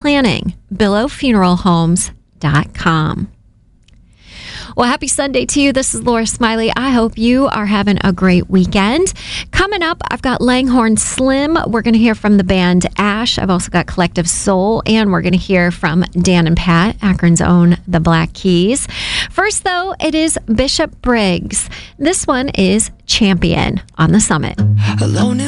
planning. BillowFuneralHomes.com. Well, happy Sunday to you. This is Laura Smiley. I hope you are having a great weekend. Coming up, I've got Langhorne Slim. We're going to hear from the band Ash. I've also got Collective Soul, and we're going to hear from Dan and Pat, Akron's own The Black Keys. First, though, it is Bishop Briggs. This one is Champion on the Summit. Alone